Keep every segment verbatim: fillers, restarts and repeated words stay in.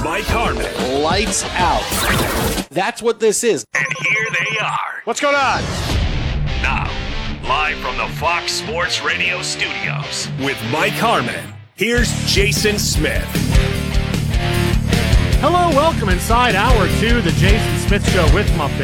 Mike Harmon. Lights out. That's what this is. And here they are. What's going on? Now, live from the Fox Sports Radio studios with Mike Harmon. Here's Jason Smith. Hello, welcome inside hour two, the Jason Smith Show with my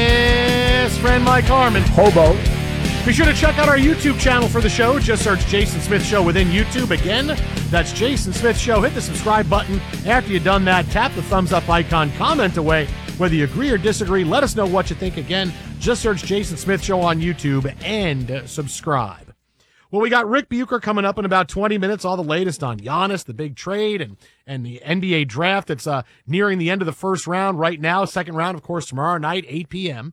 best friend Mike Harmon. Hobo. Be sure to check out our YouTube channel for the show. Just search Jason Smith Show within YouTube. Again, that's Jason Smith Show. Hit the subscribe button. After you've done that, tap the thumbs up icon, comment away. Whether you agree or disagree, let us know what you think. Again, just search Jason Smith Show on YouTube and subscribe. Well, we got Rick Bucher coming up in about twenty minutes, all the latest on Giannis, the big trade, and, and the N B A draft that's uh, nearing the end of the first round right now. Second round, of course, tomorrow night, eight p.m.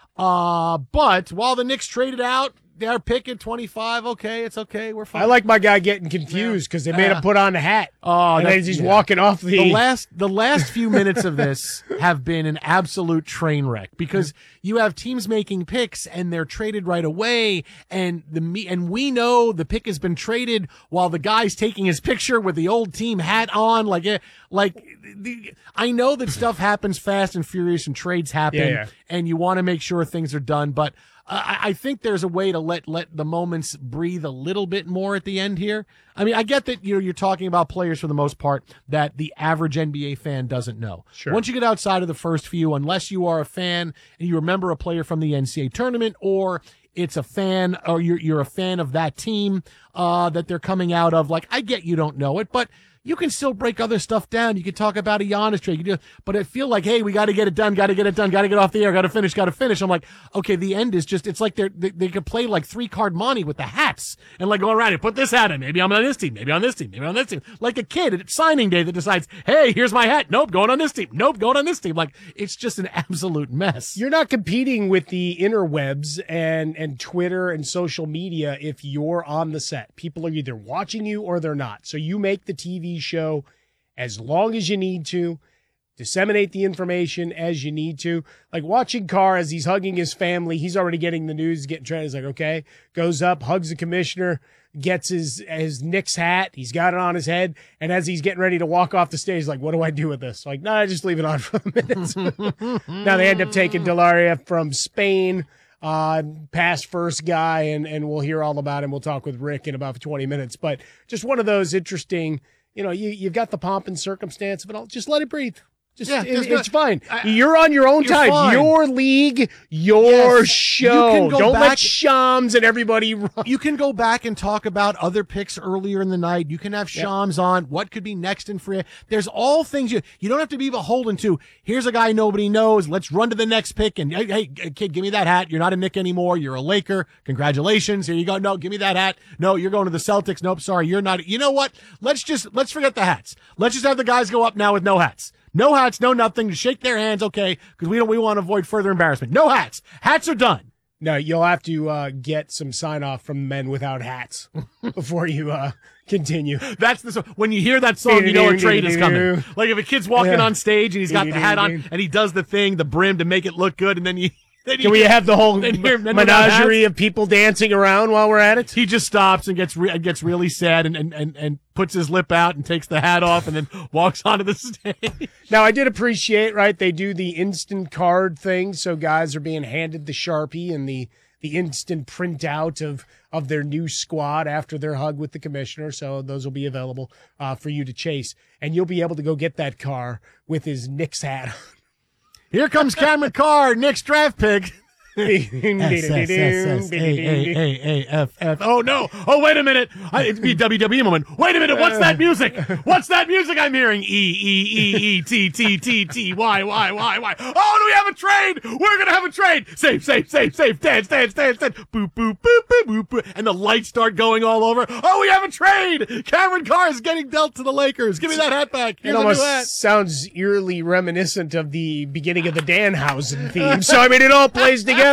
Uh, but while the Knicks traded out their pick at twenty-five, okay, it's okay, we're fine. I like my guy getting confused because they made Uh, him put on the hat. Oh, and that- then he's yeah. walking off the... The last the last few minutes of this have been an absolute train wreck because you have teams making picks and they're traded right away, and the me and we know the pick has been traded while the guy's taking his picture with the old team hat on. Like, eh, like the, I know that stuff happens fast and furious and trades happen, Yeah, yeah. and you want to make sure things are done, but. I, I think there's a way to let let the moments breathe a little bit more at the end here. I mean, I get that you know, you're talking about players for the most part that the average N B A fan doesn't know. Sure. Once you get outside of the first few, unless you are a fan and you remember a player from the N C double A tournament, or it's a fan, or you're you're a fan of that team uh, that they're coming out of. Like, I get you don't know it, but you can still break other stuff down. You can talk about a Giannis trade. You can do, but I feel like, hey, we got to get it done, got to get it done, got to get off the air, got to finish, got to finish. I'm like, okay, the end is just, it's like they're, they, they could play like three card monte with the hats and like go around and put this hat in. Maybe I'm on this team, maybe on this team, maybe on this team. Like a kid at signing day that decides, hey, here's my hat. Nope, going on this team. Nope, going on this team. Like, it's just an absolute mess. You're not competing with the interwebs and, and Twitter and social media if you're on the set. People are either watching you or they're not. So you make the T V show as long as you need to, disseminate the information as you need to. Like watching Carr as he's hugging his family, he's already getting the news, getting trying. He's like, okay, goes up, hugs the commissioner, gets his his Knicks hat, he's got it on his head, and as he's getting ready to walk off the stage, he's like, what do I do with this? Like, nah, just leave it on for a minute. Now they end up taking Delaria from Spain, uh, past first guy, and and we'll hear all about him. We'll talk with Rick in about twenty minutes, but just one of those interesting. You know, you, you've got the pomp and circumstance of it all. Just let it breathe. Just Yeah, it, there's it's no- fine. I- You're on your own You're time. fine. Your league, your Yes, show. you can go Don't let back- Shams and everybody run. You can go back and talk about other picks earlier in the night. You can have Shams on. What could be next in free? There's all things you you don't have to be beholden to. Here's a guy nobody knows. Let's run to the next pick. And hey, hey, kid, give me that hat. You're not a Knick anymore. You're a Laker. Congratulations. Here you go. No, give me that hat. No, you're going to the Celtics. Nope, sorry, you're not. You know what? Let's just let's forget the hats. Let's just have the guys go up now with no hats. No hats, no nothing. To shake their hands, okay? Because we don't we want to avoid further embarrassment. No hats. Hats are done. No, you'll have to uh, get some sign off from men without hats before you uh, continue. That's the song. When you hear that song, you know a trade is coming. Like if a kid's walking Yeah. on stage and he's got the hat on and he does the thing, the brim to make it look good, and then you then Can we have the whole then you're- then without menagerie hats? of people dancing around while we're at it? He just stops and gets re- gets really sad and, and, and, and puts his lip out and takes the hat off and then walks onto the stage. Now, I did appreciate, right, they do the instant card thing, so guys are being handed the Sharpie and the the instant printout of, of their new squad after their hug with the commissioner, so those will be available uh, for you to chase, and you'll be able to go get that car with his Knicks hat on. Here comes Cameron Carr, Knicks draft pick. S S S S A A A A F F. Oh no! Oh wait a minute! I, it'd be a W W E moment. Wait a minute! What's that music? What's that music I'm hearing? E E E E T T T T Y Y Y Y. Oh, do we have a trade? We're gonna have a trade. Safe, safe, safe, safe. Dance, dance, dance, dance. Boop, boop, boop, boop, boop, boop. And the lights start going all over. Oh, we have a trade. Cameron Carr is getting dealt to the Lakers. Give me that hat back. It Here's a new hat. almost sounds eerily reminiscent of the beginning of the Danhausen theme. So, I mean, it all plays together.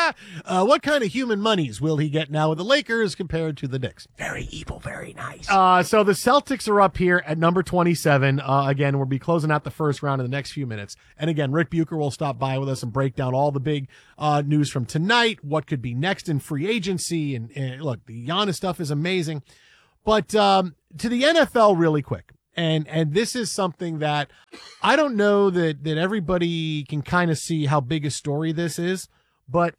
Uh, what kind of human monies will he get now with the Lakers compared to the Knicks? Very evil, very nice. Uh, so the Celtics are up here at number twenty-seven. Uh, again, we'll be closing out the first round in the next few minutes. And again, Rick Bucher will stop by with us and break down all the big uh, news from tonight, what could be next in free agency. And, and look, the Giannis stuff is amazing. But um, to the N F L really quick. And and this is something that I don't know that, that everybody can kind of see how big a story this is. But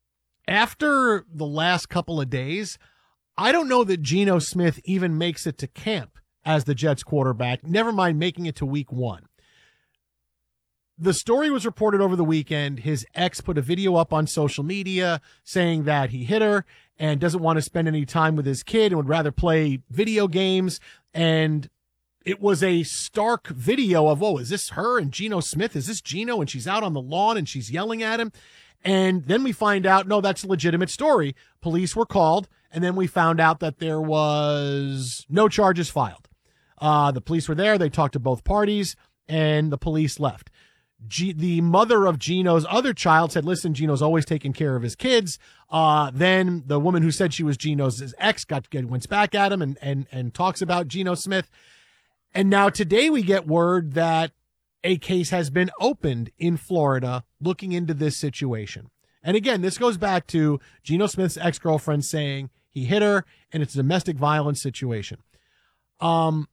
after the last couple of days, I don't know that Geno Smith even makes it to camp as the Jets quarterback, never mind making it to week one. The story was reported over the weekend. His ex put a video up on social media saying that he hit her and doesn't want to spend any time with his kid and would rather play video games. And it was a stark video of, oh, is this her and Geno Smith? Is this Geno? And she's out on the lawn and she's yelling at him. And then we find out, no, that's a legitimate story. Police were called. And then we found out that there was no charges filed. Uh, the police were there. They talked to both parties and the police left. G- the mother of Geno's other child said, listen, Geno's always taking care of his kids. Uh, then the woman who said she was Geno's ex got, got went back at him and, and, and talks about Geno Smith. And now today we get word that a case has been opened in Florida looking into this situation. And again, this goes back to Geno Smith's ex-girlfriend saying he hit her and it's a domestic violence situation. Um,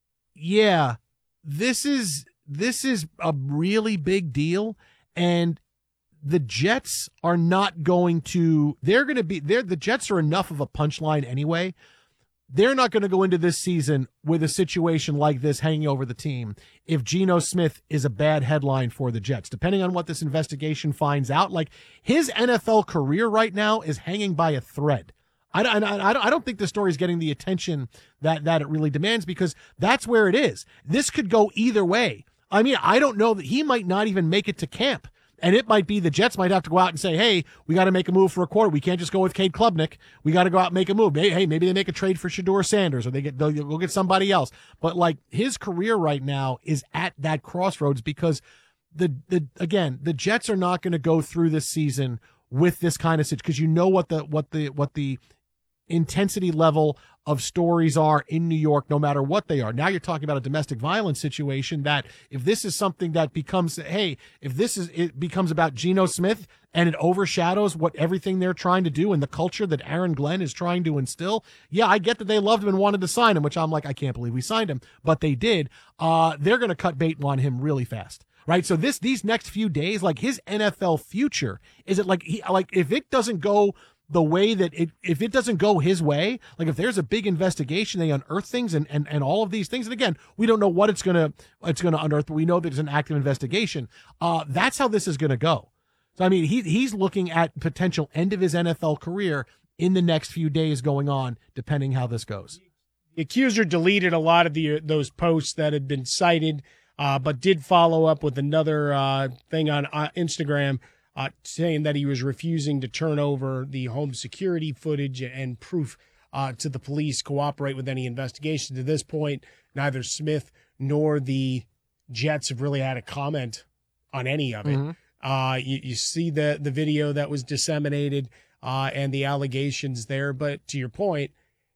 yeah, this is, this is a really big deal. And the Jets are not going to, they're going to be there. The Jets are enough of a punchline anyway. They're not going to go into this season with a situation like this hanging over the team if Geno Smith is a bad headline for the Jets, depending on what this investigation finds out. Like, his N F L career right now is hanging by a thread. I, I, I don't think the story is getting the attention that, that it really demands, because that's where it is. This could go either way. I mean, I don't know that he might not even make it to camp. And it might be the Jets might have to go out and say, hey, we got to make a move for a quarter. We can't just go with Cade Klubnik. We got to go out and make a move. Hey, hey, maybe they make a trade for Shedeur Sanders, or they get, they'll go get somebody else. But like, his career right now is at that crossroads, because the, the, again, the Jets are not going to go through this season with this kind of situation, because you know what the, what the, what the intensity level of stories are in New York, no matter what they are. Now you're talking about a domestic violence situation that if this is something that becomes, hey, if this is, it becomes about Geno Smith and it overshadows what everything they're trying to do and the culture that Aaron Glenn is trying to instill. Yeah, I get that they loved him and wanted to sign him, which I'm like, I can't believe we signed him, but they did. Uh, they're going to cut bait on him really fast. Right. So this, these next few days, like his N F L future, is it like he, like if it doesn't go the way that it, if it doesn't go his way, like if there's a big investigation, they unearth things and, and, and all of these things. And again, we don't know what it's going to, it's going to unearth, but we know that there's an active investigation. Uh, that's how this is going to go. So, I mean, he, he's looking at potential end of his N F L career in the next few days going on, depending how this goes. The accuser deleted a lot of the, those posts that had been cited, uh, but did follow up with another, uh, thing on uh, Instagram, Uh, saying that he was refusing to turn over the home security footage and proof uh, to the police, cooperate with any investigation. To this point, neither Smith nor the Jets have really had a comment on any of it. Mm-hmm. Uh, you, you see the, the video that was disseminated uh, and the allegations there. But to your point,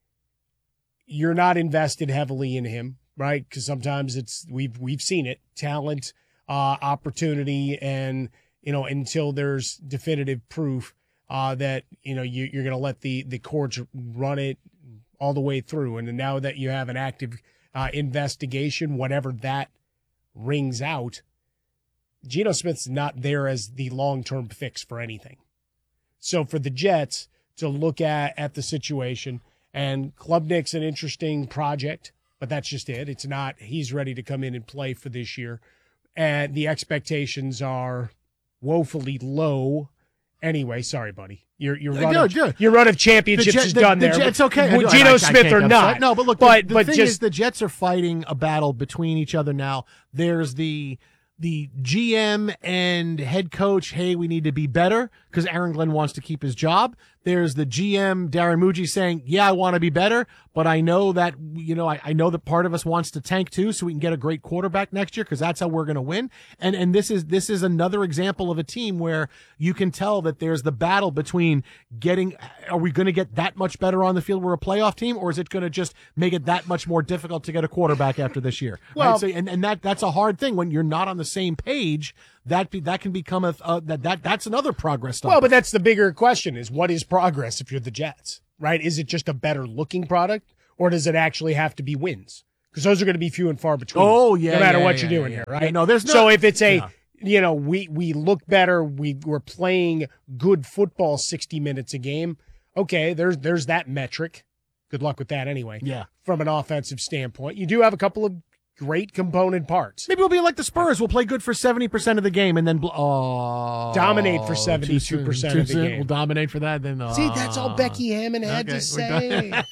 you're not invested heavily in him, right? Because sometimes it's we've we've seen it, talent, uh, opportunity, and you know, until there's definitive proof uh, that, you know, you, you're going to let the, the courts run it all the way through. And now that you have an active uh, investigation, whatever that rings out, Geno Smith's not there as the long-term fix for anything. So for the Jets to look at, at the situation, and Klubnik's an interesting project, but that's just it. It's not, he's ready to come in and play for this year. And the expectations are woefully low. Anyway, sorry, buddy. Your your run, good, of, good. your run of championships Jet, is the, done the there. Jet, it's okay. With Geno Smith or not. No, but look, but, the, the but thing just, is the Jets are fighting a battle between each other now. There's the the G M and head coach, hey, we need to be better because Aaron Glenn wants to keep his job. There's the G M, Darren Muji, saying, yeah, I want to be better, but I know that, you know, I, I know that part of us wants to tank too, so we can get a great quarterback next year because that's how we're going to win. And and this is this is another example of a team where you can tell that there's the battle between getting, are we going to get that much better on the field? We're a playoff team, or is it going to just make it that much more difficult to get a quarterback after this year? Well, right? So, and, and that that's a hard thing when you're not on the same page. That be, that can become a uh, that that that's another progress stop. Well, but that's the bigger question: is what is progress if you're the Jets, right? Is it just a better looking product, or does it actually have to be wins? because those are going to be few and far between. Oh, yeah. No matter yeah, what yeah, you're yeah, doing yeah. here, right? Yeah, no, there's no. So if it's a, yeah. you know, we, we look better, we, we're playing good football sixty minutes a game, okay, there's there's that metric. Good luck with that anyway. Yeah. From an offensive standpoint. You do have a couple of great component parts. Maybe we'll be like the Spurs. We'll play good for seventy percent of the game and then bl- oh, dominate for seventy-two percent of the game. We'll dominate for that then. Oh. See, that's all Becky Hammond had Okay, to we're say.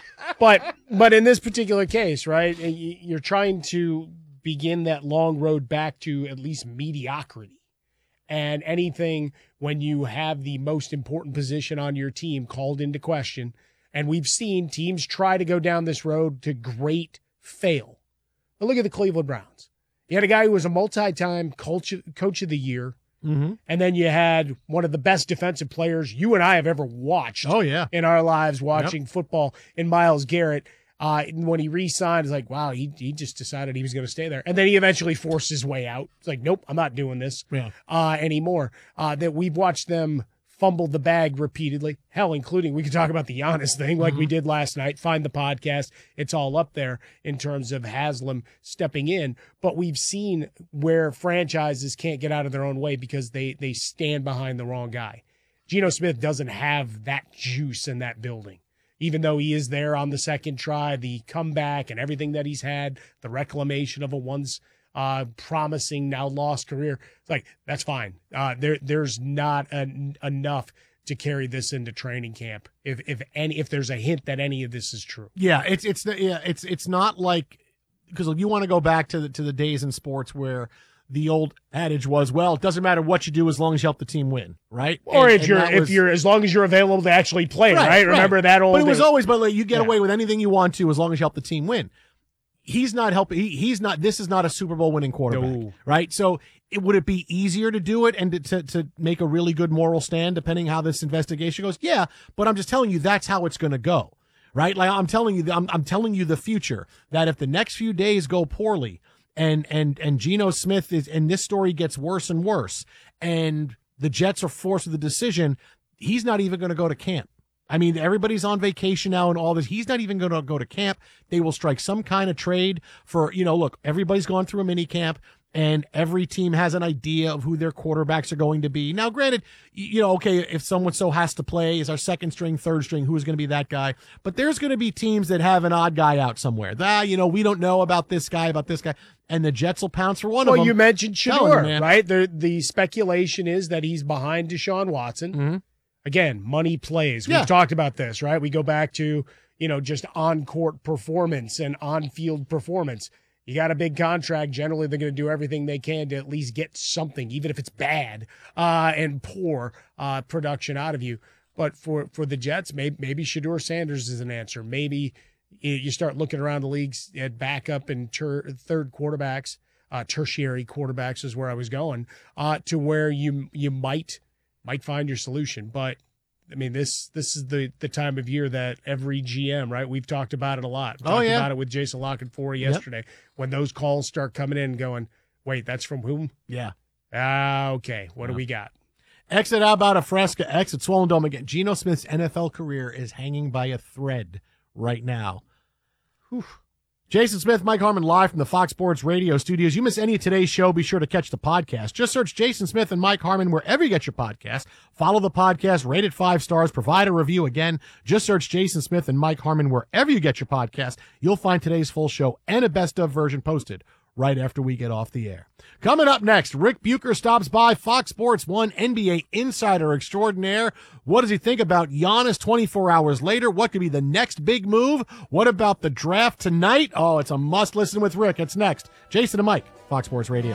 but but in this particular case, right, you're trying to begin that long road back to at least mediocrity. And anything when you have the most important position on your team called into question, and we've seen teams try to go down this road to great fail. But look at the Cleveland Browns. You had a guy who was a multi-time coach, coach of the year, Mm-hmm. and then you had one of the best defensive players you and I have ever watched Oh, yeah. in our lives watching yep. football in Myles Garrett. Uh, when he re-signed, it's like, wow, he he just decided he was going to stay there. And then he eventually forced his way out. It's like, nope, I'm not doing this yeah. uh, anymore. Uh, that we've watched them fumble the bag repeatedly. Hell, including, we could talk about the Giannis thing like mm-hmm. we did last night. Find the podcast. It's all up there in terms of Haslam stepping in. But we've seen where franchises can't get out of their own way because they they stand behind the wrong guy. Geno Smith doesn't have that juice in that building. Even though he is there on the second try, the comeback and everything that he's had, the reclamation of a once uh, promising, now lost career, it's like, that's fine. Uh, there, there's not an, enough to carry this into training camp. If if any, if there's a hint that any of this is true. Yeah, it's it's yeah, it's it's not like, because you want to go back to the to the days in sports where the old adage was, well, it doesn't matter what you do as long as you help the team win, right? Or and, if and you're if was, you're as long as you're available to actually play, right? right? Remember right. that old. But it was always, but like, you get yeah. away with anything you want to as long as you help the team win. He's not helping. He, he's not. This is not a Super Bowl winning quarterback, no. right? So, it, would it be easier to do it and to, to to make a really good moral stand, depending how this investigation goes? Yeah, but I'm just telling you that's how it's going to go, right? Like I'm telling you, I'm I'm telling you the future, that if the next few days go poorly, and and and Geno Smith is, and this story gets worse and worse, and the Jets are forced with the decision, he's not even going to go to camp. I mean, everybody's on vacation now and all this. He's not even going to go to camp. They will strike some kind of trade for, you know, look, everybody's gone through a mini camp and every team has an idea of who their quarterbacks are going to be. Now, granted, you know, okay, if someone so has to play as our second string, third string, who is going to be that guy? But there's going to be teams that have an odd guy out somewhere. Ah, you know, we don't know about this guy, about this guy. And the Jets will pounce for one well, of them. Well, you mentioned Shedeur, you, right? The, the speculation is that he's behind Deshaun Watson. Mm-hmm. Again, money plays. We've yeah. talked about this, right? We go back to, you know, just on-court performance and on-field performance. You got a big contract. Generally, they're going to do everything they can to at least get something, even if it's bad uh, and poor uh, production out of you. But for, for the Jets, maybe, maybe Shedeur Sanders is an answer. Maybe you start looking around the leagues at backup and ter- third quarterbacks, uh, tertiary quarterbacks is where I was going, uh, to where you you might – might find your solution. But I mean, this this is the the time of year that every G M, right? We've talked about it a lot. We oh, talked yeah. about it with Jason Lockett for yesterday. Yep. When those calls start coming in and going, wait, that's from whom? Yeah. Ah, okay. What yeah. do we got? Exit out about a Fresca, exit Swollen Dome again. Geno Smith's N F L career is hanging by a thread right now. Whew. Jason Smith, Mike Harmon, live from the Fox Sports Radio studios. You miss any of today's show, be sure to catch the podcast. Just search Jason Smith and Mike Harmon wherever you get your podcast. Follow the podcast, rate it five stars, provide a review. Again, just search Jason Smith and Mike Harmon wherever you get your podcast. You'll find today's full show and a best of version posted right after we get off the air. Coming up next, Rick Bucher stops by, Fox Sports one N B A insider extraordinaire. What does he think about Giannis twenty-four hours later? What could be the next big move? What about the draft tonight? Oh, it's a must listen with Rick. It's next. Jason and Mike, Fox Sports Radio.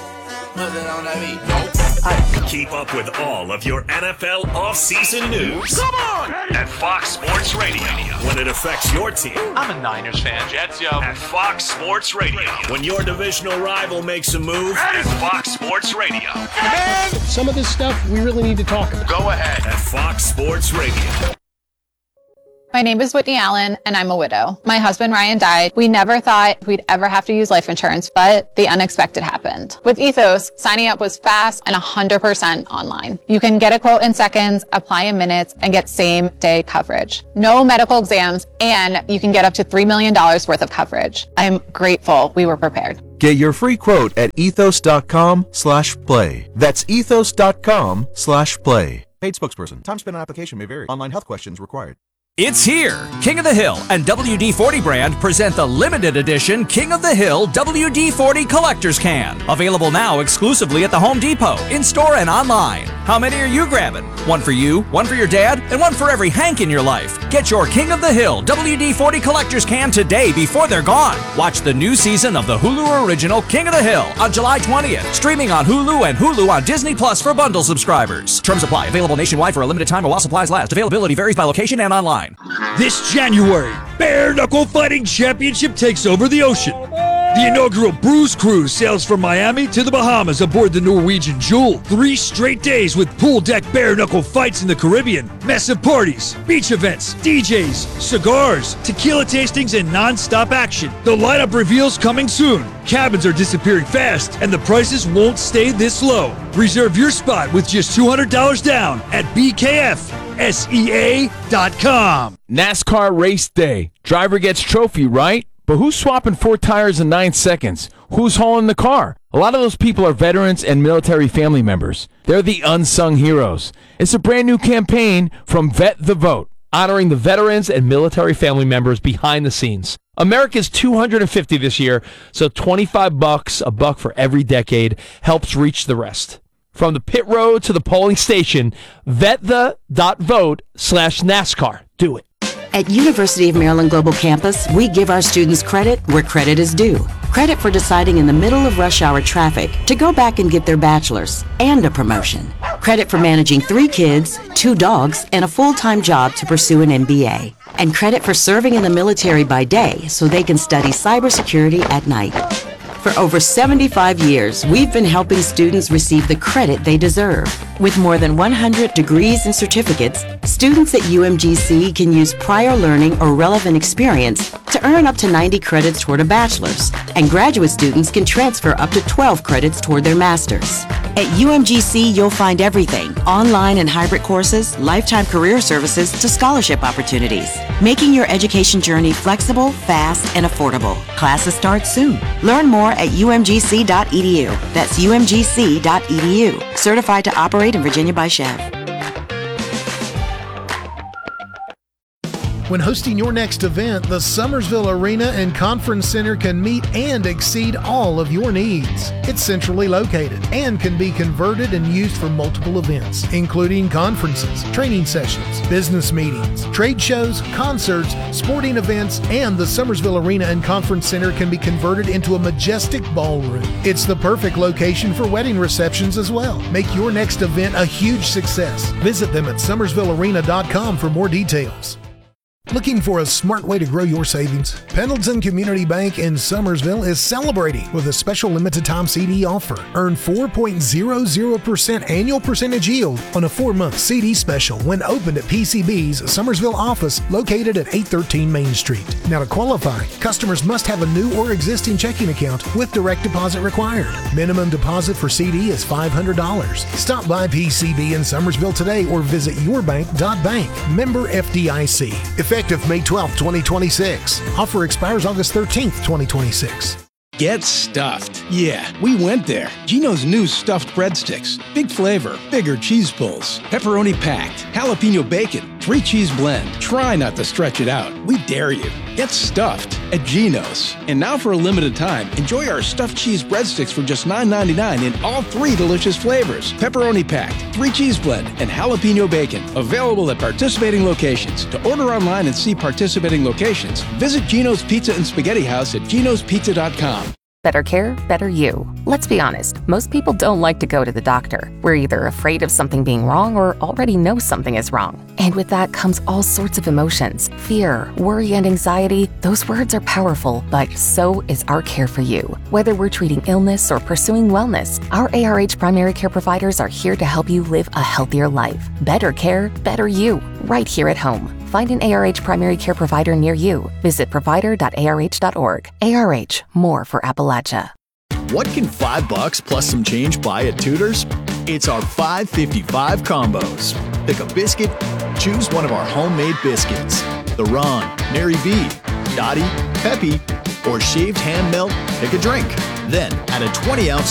Keep up with all of your N F L offseason news. Come on! At Fox Sports Radio. When it affects your team. I'm a Niners fan. Jets, yo. At Fox Sports Radio. When your divisional rival makes a move. At Fox Sports Radio. And some of this stuff we really need to talk about. Go ahead. At Fox Sports Radio. My name is Whitney Allen, and I'm a widow. My husband, Ryan, died. We never thought we'd ever have to use life insurance, but the unexpected happened. With Ethos, signing up was fast and one hundred percent online. You can get a quote in seconds, apply in minutes, and get same-day coverage. No medical exams, and you can get up to three million dollars worth of coverage. I'm grateful we were prepared. Get your free quote at ethos.com slash play. That's ethos.com slash play. Paid spokesperson. Time spent on application may vary. Online health questions required. It's here! King of the Hill and W D forty brand present the limited edition King of the Hill W D forty Collector's Can. Available now exclusively at the Home Depot, in-store and online. How many are you grabbing? One for you, one for your dad, and one for every Hank in your life. Get your King of the Hill W D forty Collector's Can today before they're gone. Watch the new season of the Hulu original King of the Hill on July twentieth. Streaming on Hulu and Hulu on Disney Plus for bundle subscribers. Terms apply. Available nationwide for a limited time or while supplies last. Availability varies by location and online. This January, Bare Knuckle Fighting Championship takes over the ocean. The inaugural Bruise Cruise sails from Miami to the Bahamas aboard the Norwegian Jewel. Three straight days with pool deck bare knuckle fights in the Caribbean, massive parties, beach events, D Js, cigars, tequila tastings, and non-stop action. The lineup reveals coming soon. Cabins are disappearing fast, and the prices won't stay this low. Reserve your spot with just two hundred dollars down at B K F S E A dot com. NASCAR race day. Driver gets trophy, right? But who's swapping four tires in nine seconds? Who's hauling the car? A lot of those people are veterans and military family members. They're the unsung heroes. It's a brand new campaign from Vet the Vote, honoring the veterans and military family members behind the scenes. America's two hundred fifty this year, so twenty-five bucks, a buck for every decade, helps reach the rest. From the pit road to the polling station, vetthe.vote slash NASCAR. Do it. At University of Maryland Global Campus, we give our students credit where credit is due. Credit for deciding in the middle of rush hour traffic to go back and get their bachelor's and a promotion. Credit for managing three kids, two dogs, and a full-time job to pursue an M B A. And credit for serving in the military by day so they can study cybersecurity at night. For over seventy-five years, we've been helping students receive the credit they deserve. With more than one hundred degrees and certificates, students at U M G C can use prior learning or relevant experience to earn up to ninety credits toward a bachelor's, and graduate students can transfer up to twelve credits toward their master's. At U M G C, you'll find everything, online and hybrid courses, lifetime career services to scholarship opportunities, making your education journey flexible, fast, and affordable. Classes start soon. Learn more at U M G C dot E D U. That's U M G C dot E D U. Certified to operate in Virginia by Chev. When hosting your next event, the Summersville Arena and Conference Center can meet and exceed all of your needs. It's centrally located and can be converted and used for multiple events, including conferences, training sessions, business meetings, trade shows, concerts, sporting events, and the Summersville Arena and Conference Center can be converted into a majestic ballroom. It's the perfect location for wedding receptions as well. Make your next event a huge success. Visit them at summersville arena dot com for more details. Looking for a smart way to grow your savings? Pendleton Community Bank in Summersville is celebrating with a special limited time C D offer. Earn four point zero zero percent annual percentage yield on a four-month C D special when opened at P C B's Summersville office located at eight thirteen Main Street. Now to qualify, customers must have a new or existing checking account with direct deposit required. Minimum deposit for C D is five hundred dollars. Stop by P C B in Summersville today or visit your bank dot bank. Member F D I C. Effective May twelfth, twenty twenty-six. Offer expires August thirteenth, twenty twenty-six. Get stuffed. Yeah, we went there. Geno's new stuffed breadsticks. Big flavor, bigger cheese pulls, pepperoni packed, jalapeno bacon, three cheese blend. Try not to stretch it out. We dare you. Get stuffed at Geno's. And now for a limited time, enjoy our stuffed cheese breadsticks for just nine ninety-nine in all three delicious flavors. Pepperoni packed, three cheese blend, and jalapeno bacon. Available at participating locations. To order online and see participating locations, visit Geno's Pizza and Spaghetti House at genos pizza dot com. Better care, better you. Let's be honest, most people don't like to go to the doctor. We're either afraid of something being wrong or already know something is wrong. And with that comes all sorts of emotions. Fear, worry, and anxiety. Those words are powerful, but so is our care for you. Whether we're treating illness or pursuing wellness, our A R H primary care providers are here to help you live a healthier life. Better care, better you. Right here at home. Find an A R H primary care provider near you. Visit provider dot A R H dot org. A R H, more for Appalachia. What can five bucks plus some change buy at Tudor's? It's our five fifty-five combos. Pick a biscuit, choose one of our homemade biscuits. The Ron, Mary B, Dottie, Peppy, or shaved ham melt, pick a drink. Then add a twenty ounce